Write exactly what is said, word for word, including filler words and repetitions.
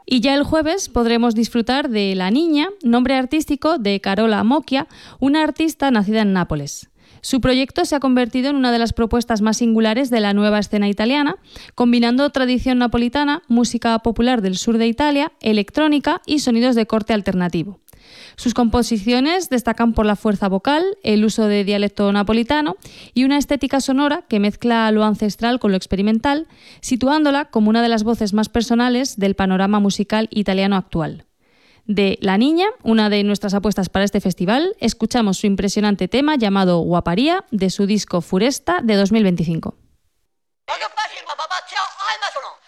Y ya el jueves podremos disfrutar de La Niña, nombre artístico de Carola Mocchia, una artista nacida en Nápoles. Su proyecto se ha convertido en una de las propuestas más singulares de la nueva escena italiana, combinando tradición napolitana, música popular del sur de Italia, electrónica y sonidos de corte alternativo. Sus composiciones destacan por la fuerza vocal, el uso de dialecto napolitano y una estética sonora que mezcla lo ancestral con lo experimental, situándola como una de las voces más personales del panorama musical italiano actual. De La Niña, una de nuestras apuestas para este festival, escuchamos su impresionante tema llamado Guaparía, de su disco Furesta de dos mil veinticinco.